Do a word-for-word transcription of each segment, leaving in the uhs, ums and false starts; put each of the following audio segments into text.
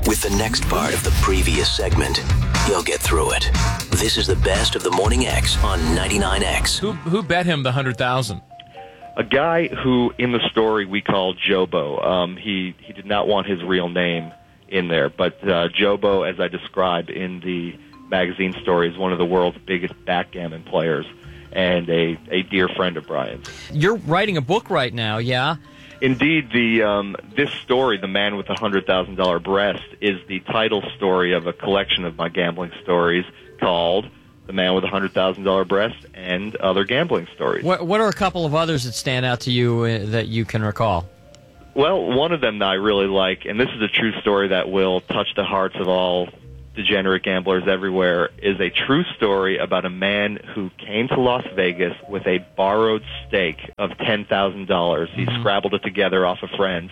With the next part of the previous segment, you'll get through it. This is the best of the Morning X on ninety-nine X. Who who bet him the one hundred thousand dollars? A guy who, in the story, we call Jobo. Um, he, he did not want his real name in there, but uh, Jobo, as I described in the magazine story, is one of the world's biggest backgammon players and a, a dear friend of Brian's. You're writing a book right now, yeah? Indeed, the um, this story, The Man with the one hundred thousand dollars Breast, is the title story of a collection of my gambling stories called The Man with the one hundred thousand dollars Breast and Other Gambling Stories. What, what are a couple of others that stand out to you uh, that you can recall? Well, one of them that I really like, and this is a true story that will touch the hearts of all degenerate gamblers everywhere, is a true story about a man who came to Las Vegas with a borrowed stake of ten thousand dollars. He mm-hmm. scrabbled it together off of friends,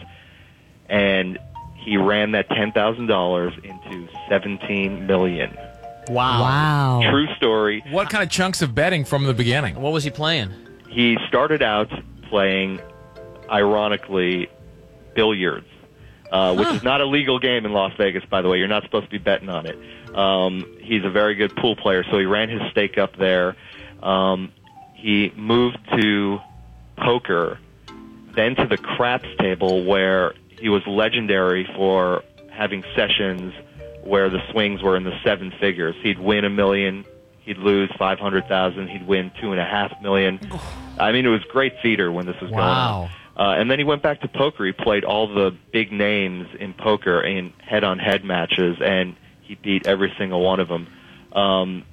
and he ran that ten thousand dollars into seventeen million dollars. Wow. Wow. True story. What kind of chunks of betting from the beginning? What was he playing? He started out playing, ironically, billiards. Uh, which huh. is not a legal game in Las Vegas, by the way. You're not supposed to be betting on it. Um, he's a very good pool player, so he ran his stake up there. Um, he moved to poker, then to the craps table, where he was legendary for having sessions where the swings were in the seven figures. He'd win a million, he'd lose five hundred thousand, he'd win two and a half million. I mean, it was great theater when this was wow. going on. Uh, and then he went back to poker. He played all the big names in poker in head-on-head matches, and he beat every single one of them. Um,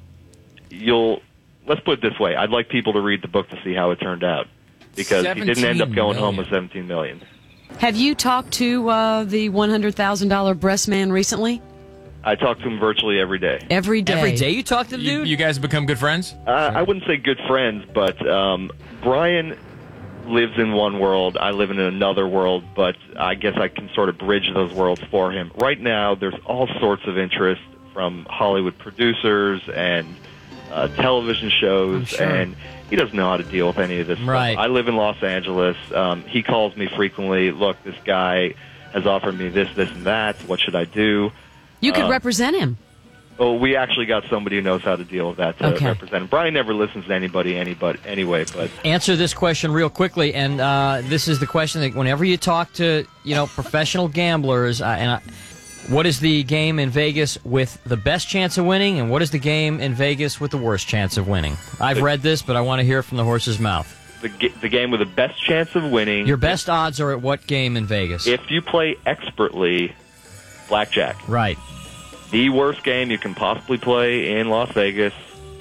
you'll let's put it this way: I'd like people to read the book to see how it turned out, because he didn't end up going million. home with seventeen million. Have you talked to uh, the one hundred thousand dollars breast man recently? I talk to him virtually every day. Every day. Every day you talk to the You, dude? you guys become good friends? Uh, I wouldn't say good friends, but um, Brian lives in one world, I live in another world, but I guess I can sort of bridge those worlds for him. Right now, there's all sorts of interest from Hollywood producers and uh, television shows, sure. and he doesn't know how to deal with any of this Right. stuff. I live in Los Angeles. Um, he calls me frequently, look, this guy has offered me this, this, and that. What should I do? You could Uh, represent him. Oh, we actually got somebody who knows how to deal with that to Okay. represent him. Brian never listens to anybody, anybody anyway, but... Answer this question real quickly, and uh, this is the question that whenever you talk to, you know, professional gamblers, uh, and I, what is the game in Vegas with the best chance of winning, and what is the game in Vegas with the worst chance of winning? I've read this, but I want to hear it from the horse's mouth. The, ga- the game with the best chance of winning... Your best odds are at what game in Vegas? If you play expertly, blackjack. Right. The worst game you can possibly play in Las Vegas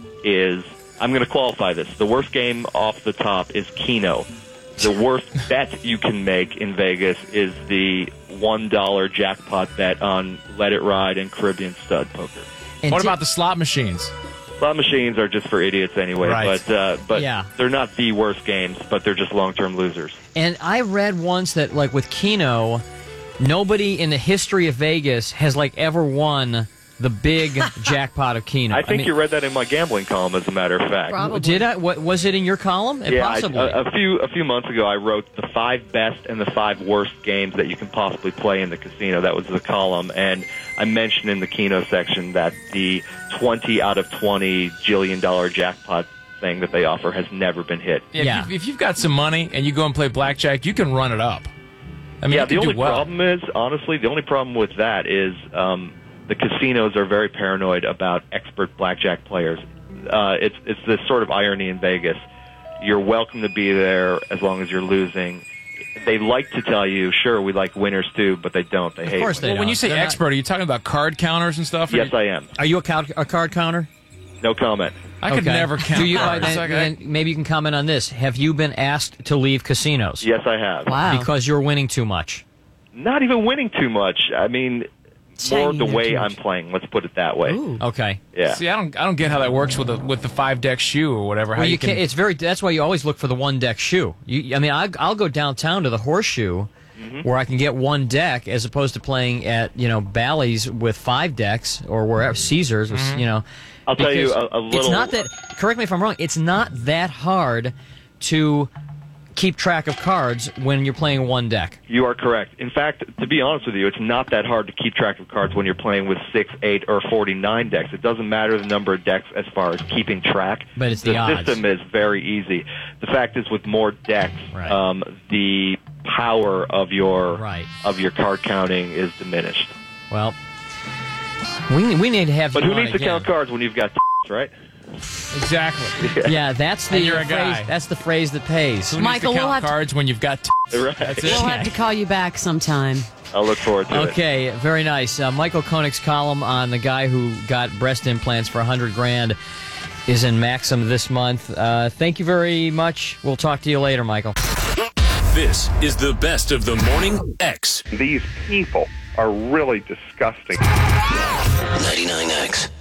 is, I'm going to qualify this, the worst game off the top is Keno. The worst bet you can make in Vegas is the one dollar jackpot bet on Let It Ride and Caribbean Stud Poker. And What ti- about the slot machines? Slot machines are just for idiots anyway, Right. but uh, but Yeah. they're not the worst games, but they're just long-term losers. And I read once that, like, with Keno, nobody in the history of Vegas has, like, ever won the big jackpot of Keno. I think mean, you read that in my gambling column, as a matter of fact. Probably. Did I? What, was it in your column? Yeah, I, Possibly. a, a few a few months ago, I wrote the five best and the five worst games that you can possibly play in the casino. That was the column, and I mentioned in the Keno section that the twenty out of twenty jillion dollar jackpot thing that they offer has never been hit. Yeah, Yeah. If, you, if you've got some money and you go and play blackjack, you can run it up. I mean, yeah, you the can only do well. problem is, honestly, the only problem with that is um, the casinos are very paranoid about expert blackjack players. Uh, it's it's this sort of irony in Vegas. You're welcome to be there as long as you're losing. They like to tell you, sure, we like winners too, but they don't. They Of hate course winners. they Well, when don't. you say They're not- expert, are you talking about card counters and stuff? Or Yes, you- I am. Are you a, count, a card counter? No comment. I could Okay. never count Do you, uh, cards. then, Like, I- then maybe you can comment on this. Have you been asked to leave casinos? Yes, I have. Wow. Because you're winning too much. Not even winning too much. I mean, more Saying the they're way too I'm much. playing. Let's put it that way. Ooh. Okay. Yeah. See, I don't, I don't get how that works with the with the five deck shoe or whatever. How Well, you, you can, can, it's very. That's why you always look for the one deck shoe. You, I mean, I, I'll go downtown to the Horseshoe, Mm-hmm. where I can get one deck, as opposed to playing at you know Bally's with five decks or wherever Caesars. Was, you know, I'll tell you because a- a It's little- not that. Correct me if I'm wrong. It's not that hard to keep track of cards when you're playing one deck. You are correct. In fact, to be honest with you, it's not that hard to keep track of cards when you're playing with six, eight, or forty-nine decks. It doesn't matter the number of decks as far as keeping track. But it's the odds. system is very easy. The fact is, with more decks, Right. um, the power of your Right. of your card counting is diminished. Well, we we need to have. But you who on needs to again. count cards when you've got right? Exactly. Yeah, that's the And you're a phrase. guy. That's the phrase that pays. Who Michael, needs to we'll count have to- cards when you've got. T- Right. That's it. We'll have to call you back sometime. I'll look forward to it. Okay, very nice. Uh, Michael Koenig's column on the guy who got breast implants for a hundred grand is in Maxim this month. Uh, thank you very much. We'll talk to you later, Michael. This is the best of the Morning X. These people are really disgusting. ninety-nine X.